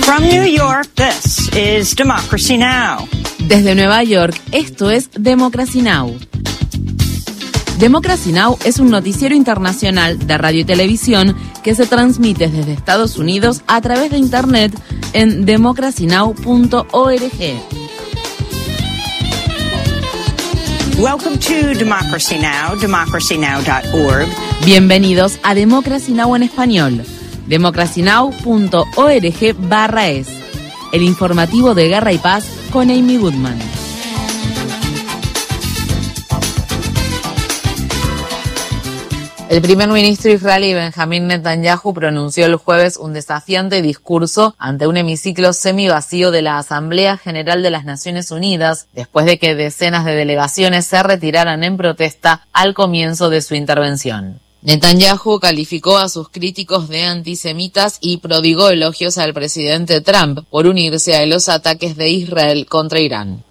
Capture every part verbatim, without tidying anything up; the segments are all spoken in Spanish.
From New York, this is Democracy Now! Desde Nueva York, esto es Democracy Now! Democracy Now! Es un noticiero internacional de radio y televisión que se transmite desde Estados Unidos a través de Internet en democracy now punto org. Welcome to Democracy Now!, democracy now dot org. Bienvenidos a Democracy Now! En español. democracy now punto org barra es. El informativo de Guerra y Paz con Amy Goodman. El primer ministro israelí Benjamín Netanyahu pronunció el jueves un desafiante discurso ante un hemiciclo semivacío de la Asamblea General de las Naciones Unidas, después de que decenas de delegaciones se retiraran en protesta al comienzo de su intervención. Netanyahu calificó a sus críticos de antisemitas y prodigó elogios al presidente Trump por unirse a los ataques de Israel contra Irán.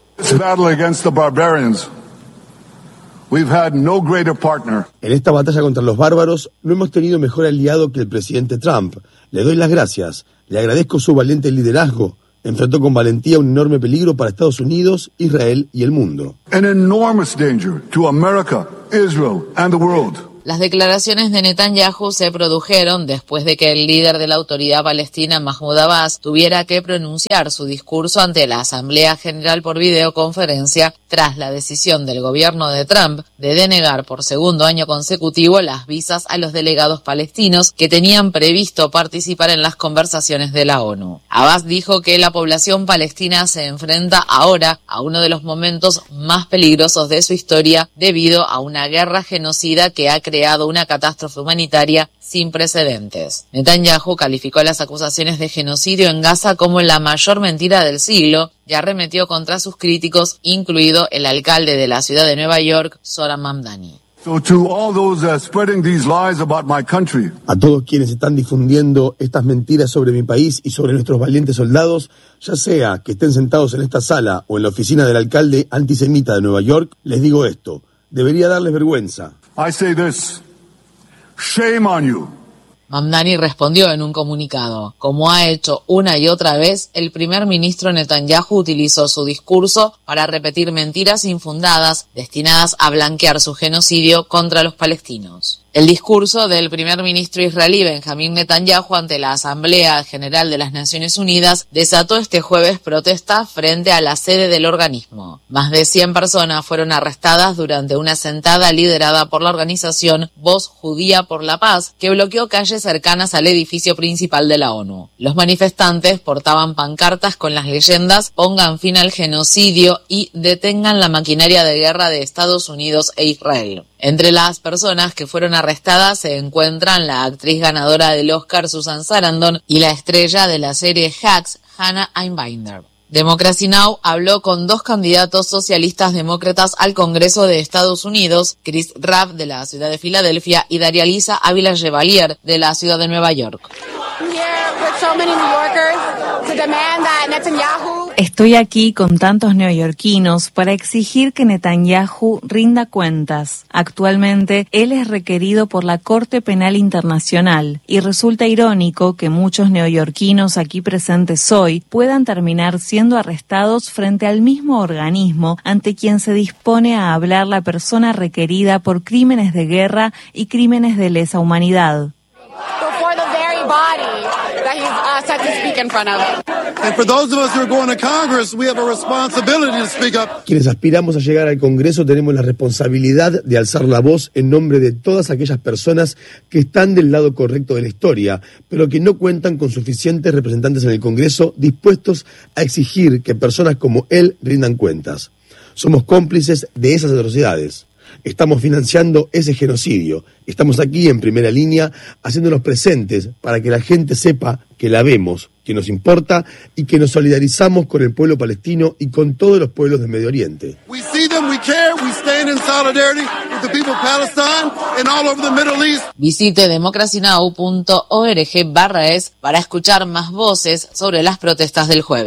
We've had no greater partner. En esta batalla contra los bárbaros no hemos tenido mejor aliado que el presidente Trump. Le doy las gracias, le agradezco su valiente liderazgo. Enfrentó con valentía un enorme peligro para Estados Unidos, Israel y el mundo. An enormous danger to America, Israel and the world. Las declaraciones de Netanyahu se produjeron después de que el líder de la autoridad palestina, Mahmoud Abbas, tuviera que pronunciar su discurso ante la Asamblea General por videoconferencia tras la decisión del gobierno de Trump de denegar por segundo año consecutivo las visas a los delegados palestinos que tenían previsto participar en las conversaciones de la ONU. Abbas dijo que la población palestina se enfrenta ahora a uno de los momentos más peligrosos de su historia debido a una guerra genocida que ha creado una catástrofe humanitaria sin precedentes. Netanyahu calificó las acusaciones de genocidio en Gaza como la mayor mentira del siglo y arremetió contra sus críticos, incluido el alcalde de la ciudad de Nueva York, Zohran Mamdani. So to all those uh, spreading these lies about my country. A todos quienes están difundiendo estas mentiras sobre mi país y sobre nuestros valientes soldados, ya sea que estén sentados en esta sala o en la oficina del alcalde antisemita de Nueva York, les digo esto: debería darles vergüenza. I say this, shame on you. Mamdani respondió en un comunicado: como ha hecho una y otra vez, el primer ministro Netanyahu utilizó su discurso para repetir mentiras infundadas destinadas a blanquear su genocidio contra los palestinos. El discurso del primer ministro israelí Benjamín Netanyahu ante la Asamblea General de las Naciones Unidas desató este jueves protesta frente a la sede del organismo. Más de cien personas fueron arrestadas durante una sentada liderada por la organización Voz Judía por la Paz, que bloqueó calles cercanas al edificio principal de la ONU. Los manifestantes portaban pancartas con las leyendas "Pongan fin al genocidio" y "Detengan la maquinaria de guerra de Estados Unidos e Israel". Entre las personas que fueron arrestadas se encuentran la actriz ganadora del Oscar Susan Sarandon y la estrella de la serie Hacks, Hannah Einbinder. Democracy Now! Habló con dos candidatos socialistas demócratas al Congreso de Estados Unidos, Chris Raff de la ciudad de Filadelfia y Daria-Lisa Ávila Chevalier de la ciudad de Nueva York. Estoy aquí con tantos neoyorquinos para exigir que Netanyahu rinda cuentas. Actualmente, él es requerido por la Corte Penal Internacional y resulta irónico que muchos neoyorquinos aquí presentes hoy puedan terminar siendo arrestados frente al mismo organismo ante quien se dispone a hablar la persona requerida por crímenes de guerra y crímenes de lesa humanidad. Quienes aspiramos a llegar al Congreso tenemos la responsabilidad de alzar la voz en nombre de todas aquellas personas que están del lado correcto de la historia, pero que no cuentan con suficientes representantes en el Congreso dispuestos a exigir que personas como él rindan cuentas. Somos cómplices de esas atrocidades. Estamos financiando ese genocidio. Estamos aquí en primera línea haciéndonos presentes para que la gente sepa que la vemos, que nos importa y que nos solidarizamos con el pueblo palestino y con todos los pueblos del Medio Oriente. We see them, we care, we stand in solidarity with the people of Palestine and all over the Middle East. Visite democracy now punto org barra es para escuchar más voces sobre las protestas del jueves.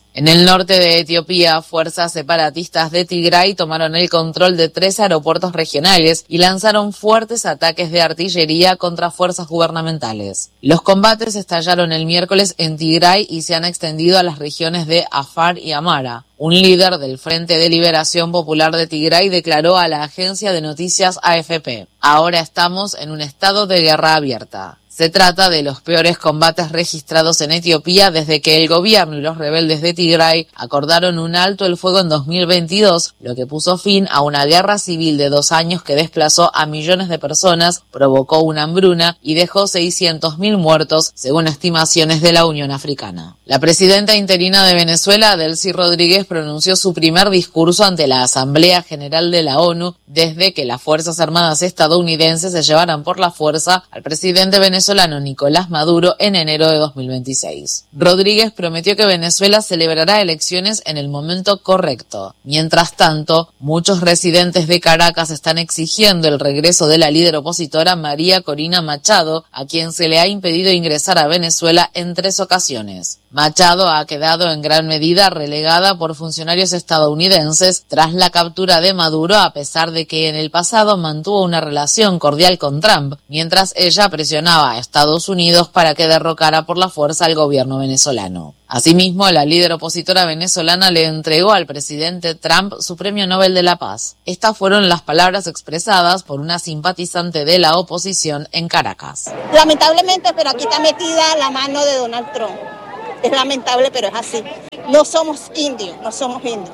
En el norte de Etiopía, fuerzas separatistas de Tigray tomaron el control de tres aeropuertos regionales y lanzaron fuertes ataques de artillería contra fuerzas gubernamentales. Los combates estallaron el miércoles en Tigray y se han extendido a las regiones de Afar y Amara. Un líder del Frente de Liberación Popular de Tigray declaró a la agencia de noticias A F P: "Ahora estamos en un estado de guerra abierta". Se trata de los peores combates registrados en Etiopía desde que el gobierno y los rebeldes de Tigray acordaron un alto el fuego en dos mil veintidós, lo que puso fin a una guerra civil de dos años que desplazó a millones de personas, provocó una hambruna y dejó seiscientos mil muertos, según estimaciones de la Unión Africana. La presidenta interina de Venezuela, Delcy Rodríguez, pronunció su primer discurso ante la Asamblea General de la ONU desde que las Fuerzas Armadas estadounidenses se llevaran por la fuerza al presidente venezolano Nicolás Maduro en enero de dos mil veintiséis. Rodríguez prometió que Venezuela celebrará elecciones en el momento correcto. Mientras tanto, muchos residentes de Caracas están exigiendo el regreso de la líder opositora María Corina Machado, a quien se le ha impedido ingresar a Venezuela en tres ocasiones. Machado ha quedado en gran medida relegada por funcionarios estadounidenses tras la captura de Maduro, a pesar de que en el pasado mantuvo una relación cordial con Trump, mientras ella presionaba a Estados Unidos para que derrocara por la fuerza al gobierno venezolano. Asimismo, la líder opositora venezolana le entregó al presidente Trump su Premio Nobel de la Paz. Estas fueron las palabras expresadas por una simpatizante de la oposición en Caracas. Lamentablemente, pero aquí está metida la mano de Donald Trump. Es lamentable, pero es así. No somos indios, no somos indios.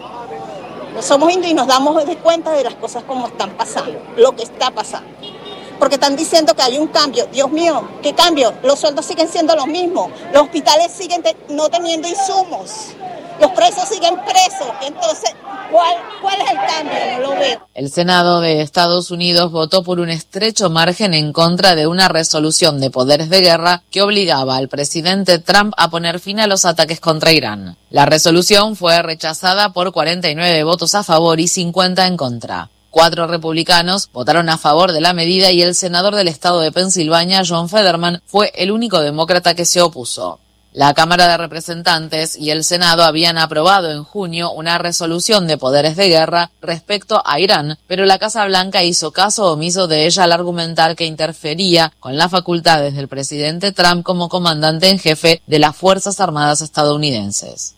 No somos indios y nos damos de cuenta de las cosas como están pasando, lo que está pasando. Porque están diciendo que hay un cambio. Dios mío, ¿qué cambio? Los sueldos siguen siendo los mismos. Los hospitales siguen te- no teniendo insumos. Los presos siguen presos. Entonces, ¿cuál, ¿cuál es el cambio? No lo veo. El Senado de Estados Unidos votó por un estrecho margen en contra de una resolución de poderes de guerra que obligaba al presidente Trump a poner fin a los ataques contra Irán. La resolución fue rechazada por cuarenta y nueve votos a favor y cincuenta en contra. Cuatro republicanos votaron a favor de la medida y el senador del estado de Pensilvania, John Fetterman, fue el único demócrata que se opuso. La Cámara de Representantes y el Senado habían aprobado en junio una resolución de poderes de guerra respecto a Irán, pero la Casa Blanca hizo caso omiso de ella al argumentar que interfería con las facultades del presidente Trump como comandante en jefe de las Fuerzas Armadas estadounidenses.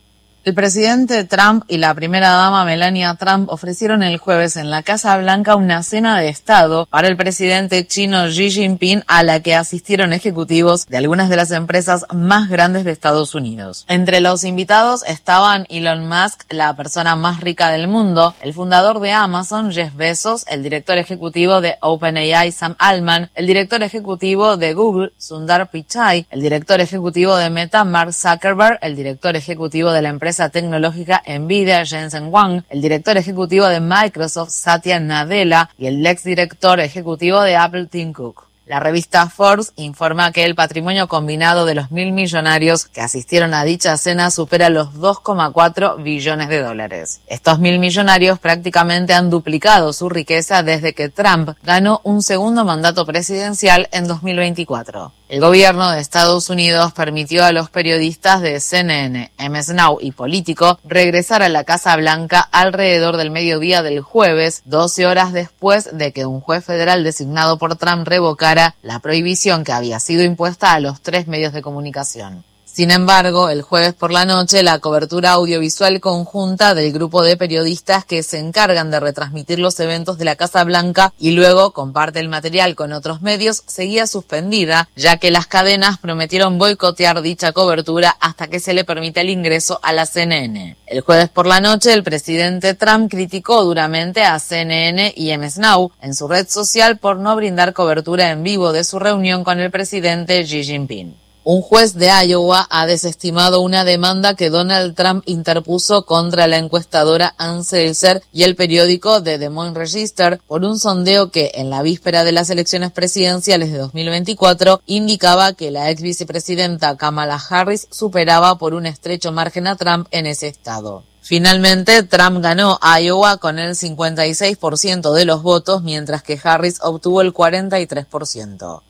El presidente Trump y la primera dama Melania Trump ofrecieron el jueves en la Casa Blanca una cena de Estado para el presidente chino Xi Jinping, a la que asistieron ejecutivos de algunas de las empresas más grandes de Estados Unidos. Entre los invitados estaban Elon Musk, la persona más rica del mundo, el fundador de Amazon, Jeff Bezos, el director ejecutivo de OpenAI, Sam Altman, el director ejecutivo de Google, Sundar Pichai, el director ejecutivo de Meta, Mark Zuckerberg, el director ejecutivo de la empresa tecnológica Nvidia, Jensen Huang, el director ejecutivo de Microsoft, Satya Nadella, y el exdirector ejecutivo de Apple, Tim Cook. La revista Forbes informa que el patrimonio combinado de los mil millonarios que asistieron a dicha cena supera los dos coma cuatro billones de dólares. Estos mil millonarios prácticamente han duplicado su riqueza desde que Trump ganó un segundo mandato presidencial en dos mil veinticuatro. El gobierno de Estados Unidos permitió a los periodistas de C N N, M S Now y Político regresar a la Casa Blanca alrededor del mediodía del jueves, doce horas después de que un juez federal designado por Trump revocara la prohibición que había sido impuesta a los tres medios de comunicación. Sin embargo, el jueves por la noche, la cobertura audiovisual conjunta del grupo de periodistas que se encargan de retransmitir los eventos de la Casa Blanca y luego comparte el material con otros medios seguía suspendida, ya que las cadenas prometieron boicotear dicha cobertura hasta que se le permita el ingreso a la C N N. El jueves por la noche, el presidente Trump criticó duramente a C N N y M S Now en su red social por no brindar cobertura en vivo de su reunión con el presidente Xi Jinping. Un juez de Iowa ha desestimado una demanda que Donald Trump interpuso contra la encuestadora Ann Selzer y el periódico The Des Moines Register por un sondeo que, en la víspera de las elecciones presidenciales de dos mil veinticuatro, indicaba que la ex vicepresidenta Kamala Harris superaba por un estrecho margen a Trump en ese estado. Finalmente, Trump ganó Iowa con el cincuenta y seis por ciento de los votos, mientras que Harris obtuvo el cuarenta y tres por ciento.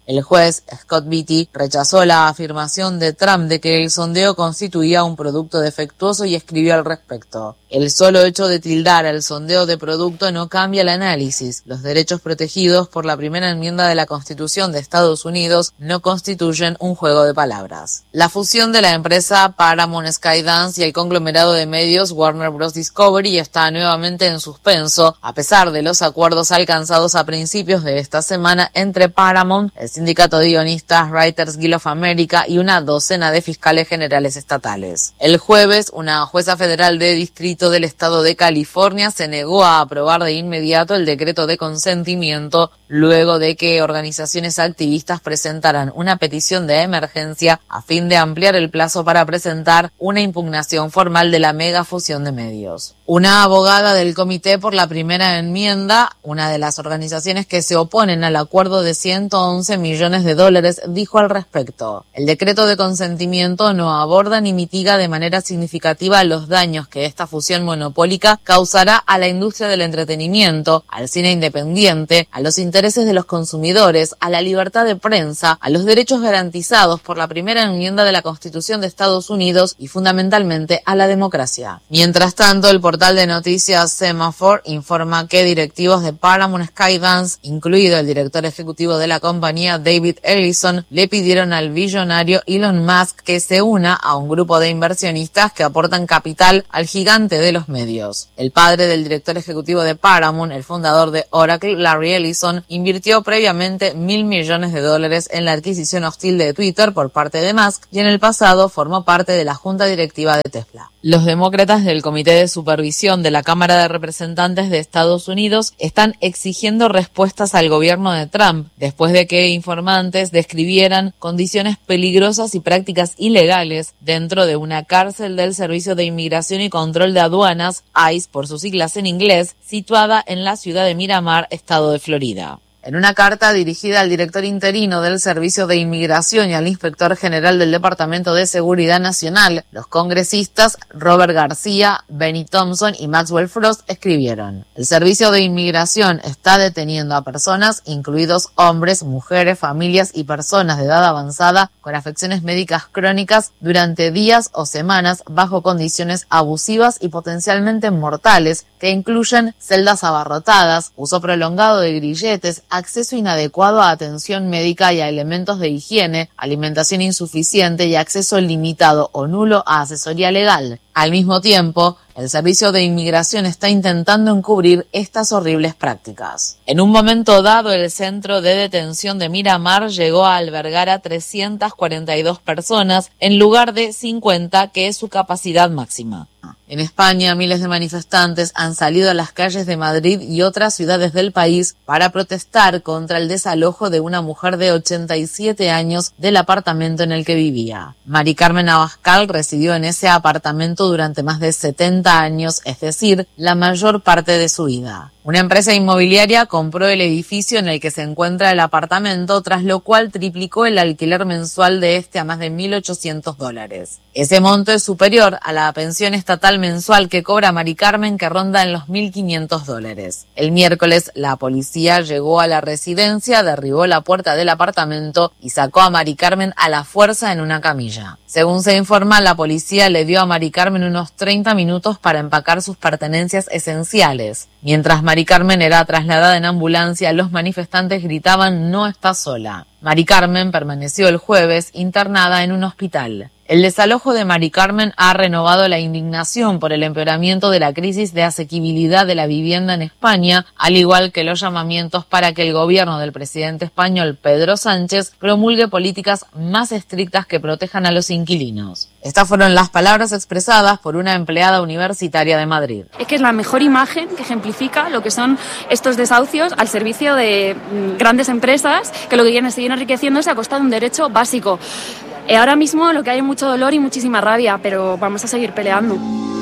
El juez Scott Beatty rechazó la afirmación de Trump de que el sondeo constituía un producto defectuoso y escribió al respecto: el solo hecho de tildar al sondeo de producto no cambia el análisis. Los derechos protegidos por la primera enmienda de la Constitución de Estados Unidos no constituyen un juego de palabras. La fusión de la empresa Paramount Skydance y el conglomerado de medios Warner Bros. Discovery está nuevamente en suspenso, a pesar de los acuerdos alcanzados a principios de esta semana entre Paramount, el sindicato de guionistas Writers Guild of America y una docena de fiscales generales estatales. El jueves, una jueza federal de distrito del estado de California se negó a aprobar de inmediato el decreto de consentimiento luego de que organizaciones activistas presentaran una petición de emergencia a fin de ampliar el plazo para presentar una impugnación formal de la mega fusión de medios. Una abogada del Comité por la Primera Enmienda, una de las organizaciones que se oponen al acuerdo de ciento once millones de dólares, dijo al respecto: el decreto de consentimiento no aborda ni mitiga de manera significativa los daños que esta fusión monopólica causará a la industria del entretenimiento, al cine independiente, a los intereses de los consumidores, a la libertad de prensa, a los derechos garantizados por la Primera Enmienda de la Constitución de Estados Unidos y fundamentalmente a la democracia. Mientras tanto, el portal de noticias Semaphore informa que directivos de Paramount Skydance, incluido el director ejecutivo de la compañía David Ellison, le pidieron al billonario Elon Musk que se una a un grupo de inversionistas que aportan capital al gigante de los medios. El padre del director ejecutivo de Paramount, el fundador de Oracle, Larry Ellison, invirtió previamente mil millones de dólares en la adquisición hostil de Twitter por parte de Musk y en el pasado formó parte de la junta directiva de Tesla. Los demócratas del Comité de Supervisión de la Cámara de Representantes de Estados Unidos están exigiendo respuestas al gobierno de Trump después de que informantes describieran condiciones peligrosas y prácticas ilegales dentro de una cárcel del Servicio de Inmigración y Control de Aduanas, ICE por sus siglas en inglés, situada en la ciudad de Miramar, estado de Florida. En una carta dirigida al director interino del Servicio de Inmigración y al inspector general del Departamento de Seguridad Nacional, los congresistas Robert García, Benny Thompson y Maxwell Frost escribieron: el Servicio de Inmigración está deteniendo a personas, incluidos hombres, mujeres, familias y personas de edad avanzada con afecciones médicas crónicas durante días o semanas bajo condiciones abusivas y potencialmente mortales que incluyen celdas abarrotadas, uso prolongado de grilletes, acceso inadecuado a atención médica y a elementos de higiene, alimentación insuficiente y acceso limitado o nulo a asesoría legal. Al mismo tiempo, el Servicio de Inmigración está intentando encubrir estas horribles prácticas. En un momento dado, el centro de detención de Miramar llegó a albergar a trescientas cuarenta y dos personas en lugar de cincuenta, que es su capacidad máxima. En España, miles de manifestantes han salido a las calles de Madrid y otras ciudades del país para protestar contra el desalojo de una mujer de ochenta y siete años del apartamento en el que vivía. Mari Carmen Abascal residió en ese apartamento durante más de setenta años, es decir, la mayor parte de su vida. Una empresa inmobiliaria compró el edificio en el que se encuentra el apartamento, tras lo cual triplicó el alquiler mensual de este a más de mil ochocientos dólares. Ese monto es superior a la pensión estatal mensual que cobra Mari Carmen, que ronda en los mil quinientos dólares. El miércoles, la policía llegó a la residencia, derribó la puerta del apartamento y sacó a Mari Carmen a la fuerza en una camilla. Según se informa, la policía le dio a Mari Carmen unos treinta minutos para empacar sus pertenencias esenciales. Mientras Mari Carmen era trasladada en ambulancia, los manifestantes gritaban "no está sola". Mari Carmen permaneció el jueves internada en un hospital. El desalojo de Mari Carmen ha renovado la indignación por el empeoramiento de la crisis de asequibilidad de la vivienda en España, al igual que los llamamientos para que el gobierno del presidente español Pedro Sánchez promulgue políticas más estrictas que protejan a los inquilinos. Estas fueron las palabras expresadas por una empleada universitaria de Madrid. Es que es la mejor imagen que ejemplifica lo que son estos desahucios al servicio de grandes empresas que lo que quieren es seguir enriqueciéndose a costa de un derecho básico. Eh, ahora mismo lo que hay es mucho dolor y muchísima rabia, pero vamos a seguir peleando.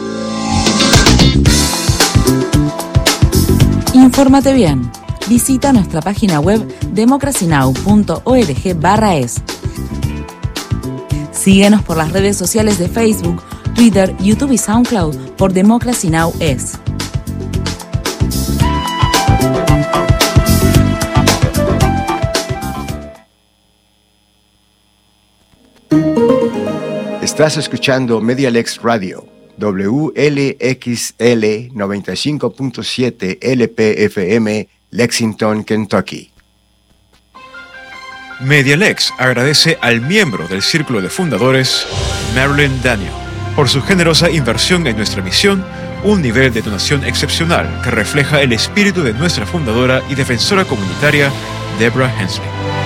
Infórmate bien. Visita nuestra página web democracynow punto org barra es. Síguenos por las redes sociales de Facebook, Twitter, YouTube y SoundCloud por Democracy Now! Es. Estás escuchando MediaLex Radio, W L X L noventa y cinco punto siete L P F M, Lexington, Kentucky. MediaLex agradece al miembro del Círculo de Fundadores, Marilyn Daniel, por su generosa inversión en nuestra misión, un nivel de donación excepcional que refleja el espíritu de nuestra fundadora y defensora comunitaria, Deborah Hensley.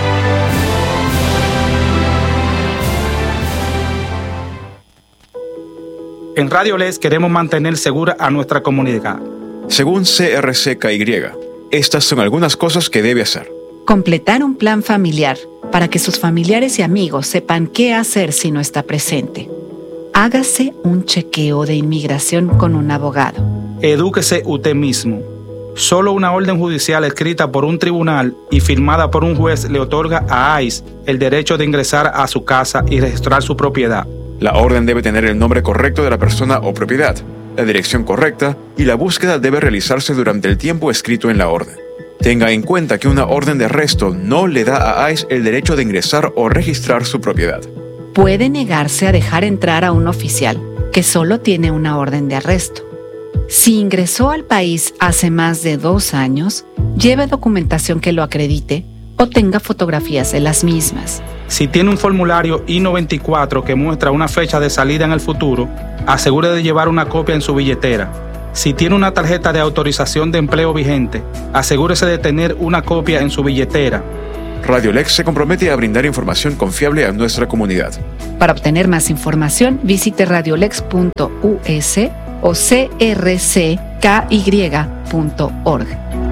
En Radio Lex queremos mantener segura a nuestra comunidad. Según C R C K Y, estas son algunas cosas que debe hacer. Completar un plan familiar para que sus familiares y amigos sepan qué hacer si no está presente. Hágase un chequeo de inmigración con un abogado. Edúquese usted mismo. Solo una orden judicial escrita por un tribunal y firmada por un juez le otorga a I C E el derecho de ingresar a su casa y registrar su propiedad. La orden debe tener el nombre correcto de la persona o propiedad, la dirección correcta y la búsqueda debe realizarse durante el tiempo escrito en la orden. Tenga en cuenta que una orden de arresto no le da a I C E el derecho de ingresar o registrar su propiedad. Puede negarse a dejar entrar a un oficial que solo tiene una orden de arresto. Si ingresó al país hace más de dos años, lleve documentación que lo acredite o tenga fotografías de las mismas. Si tiene un formulario I noventa y cuatro que muestra una fecha de salida en el futuro, asegure de llevar una copia en su billetera. Si tiene una tarjeta de autorización de empleo vigente, asegúrese de tener una copia en su billetera. Radio Lex se compromete a brindar información confiable a nuestra comunidad. Para obtener más información, visite radiolex punto u s o c r c k y punto org.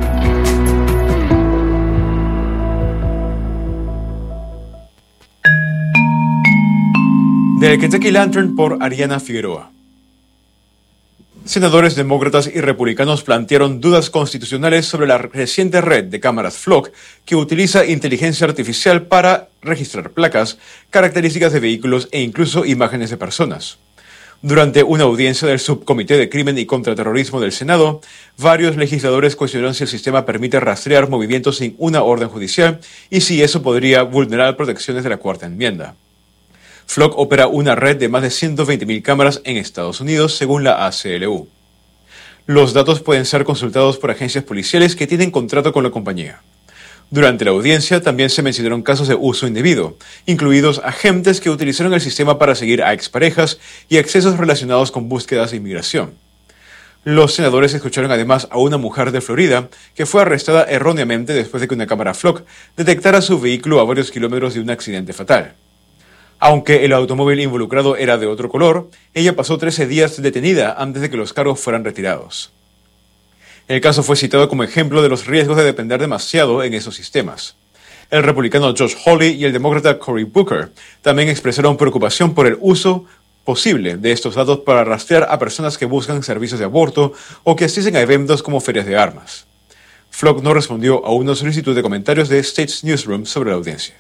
Del Kentucky Lantern por Ariana Figueroa. Senadores demócratas y republicanos plantearon dudas constitucionales sobre la reciente red de cámaras Flock que utiliza inteligencia artificial para registrar placas, características de vehículos e incluso imágenes de personas. Durante una audiencia del Subcomité de Crimen y Contraterrorismo del Senado, varios legisladores cuestionaron si el sistema permite rastrear movimientos sin una orden judicial y si eso podría vulnerar protecciones de la Cuarta Enmienda. Flock opera una red de más de ciento veinte mil cámaras en Estados Unidos, según la A C L U. Los datos pueden ser consultados por agencias policiales que tienen contrato con la compañía. Durante la audiencia también se mencionaron casos de uso indebido, incluidos agentes que utilizaron el sistema para seguir a exparejas y accesos relacionados con búsquedas de inmigración. Los senadores escucharon además a una mujer de Florida que fue arrestada erróneamente después de que una cámara Flock detectara su vehículo a varios kilómetros de un accidente fatal. Aunque el automóvil involucrado era de otro color, ella pasó trece días detenida antes de que los cargos fueran retirados. El caso fue citado como ejemplo de los riesgos de depender demasiado en esos sistemas. El republicano Josh Hawley y el demócrata Cory Booker también expresaron preocupación por el uso posible de estos datos para rastrear a personas que buscan servicios de aborto o que asisten a eventos como ferias de armas. Flock no respondió a una solicitud de comentarios de States Newsroom sobre la audiencia.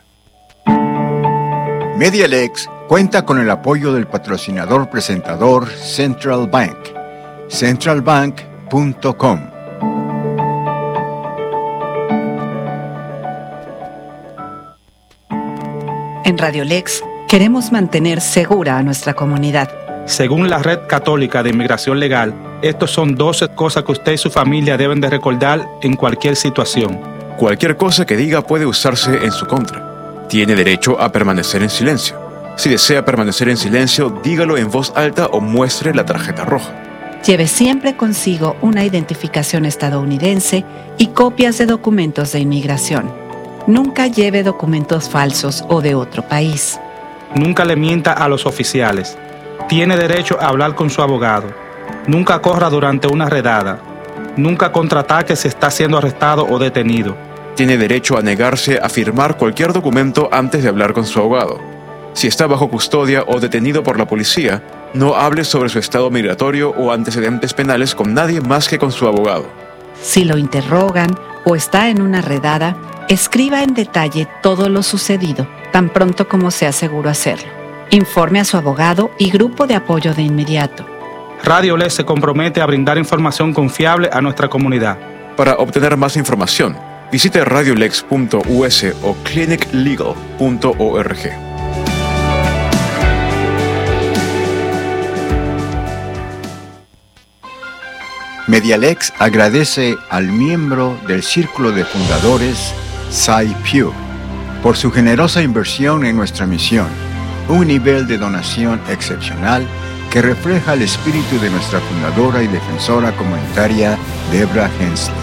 MediaLex cuenta con el apoyo del patrocinador presentador Central Bank, central bank punto com. En Radio Lex queremos mantener segura a nuestra comunidad. Según la Red Católica de Inmigración Legal, estos son doce cosas que usted y su familia deben de recordar en cualquier situación. Cualquier cosa que diga puede usarse en su contra. Tiene derecho a permanecer en silencio. Si desea permanecer en silencio, dígalo en voz alta o muestre la tarjeta roja. Lleve siempre consigo una identificación estadounidense y copias de documentos de inmigración. Nunca lleve documentos falsos o de otro país. Nunca le mienta a los oficiales. Tiene derecho a hablar con su abogado. Nunca corra durante una redada. Nunca contraataque si está siendo arrestado o detenido. Tiene derecho a negarse a firmar cualquier documento antes de hablar con su abogado. Si está bajo custodia o detenido por la policía, no hable sobre su estado migratorio o antecedentes penales con nadie más que con su abogado. Si lo interrogan o está en una redada, escriba en detalle todo lo sucedido, tan pronto como sea seguro hacerlo. Informe a su abogado y grupo de apoyo de inmediato. Radio Lex se compromete a brindar información confiable a nuestra comunidad. Para obtener más información, visite radiolex punto u s o clinic legal punto org. Medialex agradece al miembro del Círculo de Fundadores, Cy Pugh, por su generosa inversión en nuestra misión, un nivel de donación excepcional que refleja el espíritu de nuestra fundadora y defensora comunitaria, Debra Hensley.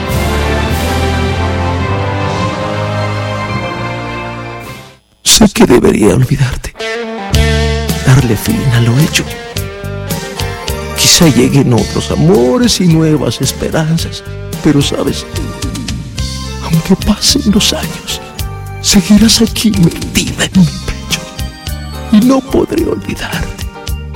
Sé que debería olvidarte, darle fin a lo hecho. Quizá lleguen otros amores y nuevas esperanzas, pero sabes, aunque pasen los años, seguirás aquí metida en mi pecho y no podré olvidarte.